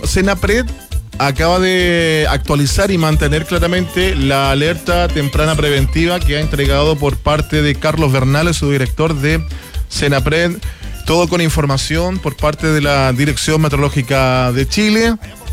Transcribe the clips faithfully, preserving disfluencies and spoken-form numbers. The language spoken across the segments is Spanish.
Senapred acaba de actualizar y mantener claramente la alerta temprana preventiva que ha entregado por parte de Carlos Bernales, su director de Senapred, todo con información por parte de la Dirección Meteorológica de Chile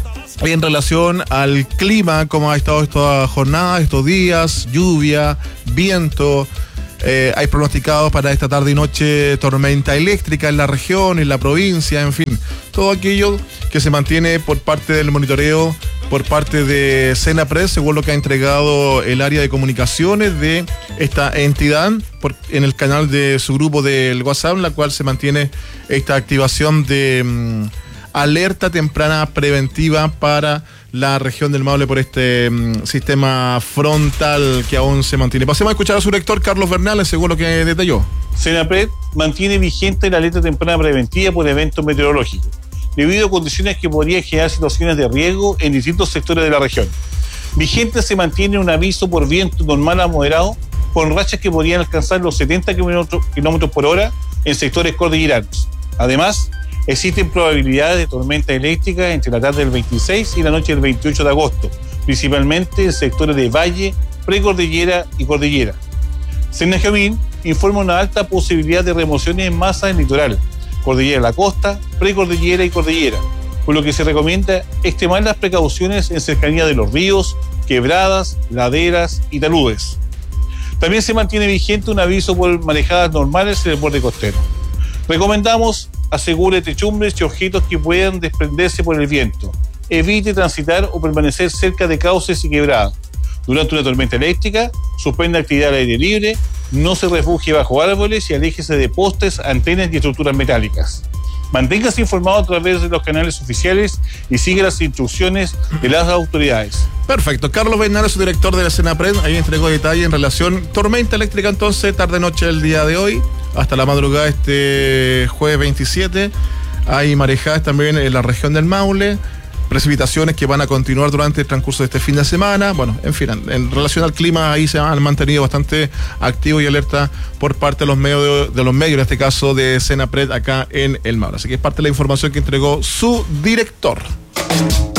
en relación al clima, cómo ha estado esta jornada, estos días, lluvia, viento. Eh, hay pronosticados para esta tarde y noche tormenta eléctrica en la región, en la provincia, en fin, todo aquello que se mantiene por parte del monitoreo, por parte de Senapred, según lo que ha entregado el área de comunicaciones de esta entidad por, en el canal de su grupo del WhatsApp, en la cual se mantiene esta activación de um, alerta temprana preventiva para la región del Maule por este um, sistema frontal que aún se mantiene. Pasemos a escuchar a su rector, Carlos Bernales, según lo que detalló. Senapred mantiene vigente la alerta temprana preventiva por eventos meteorológicos, debido a condiciones que podrían generar situaciones de riesgo en distintos sectores de la región. Vigente se mantiene un aviso por viento normal a moderado, con rachas que podrían alcanzar los setenta kilómetros por hora en sectores cordilleranos. Además, existen probabilidades de tormenta eléctrica entre la tarde del veintiséis y la noche del veintiocho de agosto, principalmente en sectores de valle, precordillera y cordillera. Senagiomin informa una alta posibilidad de remociones en masa en litoral, cordillera de la costa, precordillera y cordillera, por lo que se recomienda extremar las precauciones en cercanía de los ríos, quebradas, laderas y taludes. También se mantiene vigente un aviso por marejadas normales en el borde costero. Recomendamos asegure techumbres y objetos que puedan desprenderse por el viento. Evite transitar o permanecer cerca de cauces y quebradas. Durante una tormenta eléctrica, suspenda actividad al aire libre, no se refugie bajo árboles y aléjese de postes, antenas y estructuras metálicas. Manténgase informado a través de los canales oficiales y siga las instrucciones de las autoridades. Perfecto. Carlos Bernales, su director de la Senapred, ahí entregó detalles en relación tormenta eléctrica entonces, tarde-noche del día de hoy, hasta la madrugada este jueves veintisiete. Hay marejadas también en la región del Maule, precipitaciones que van a continuar durante el transcurso de este fin de semana. Bueno, en fin, en, en relación al clima, ahí se han mantenido bastante activos y alerta por parte de los medios, de, de los medios, en este caso de Senapred acá en el Maule. Así que es parte de la información que entregó su director.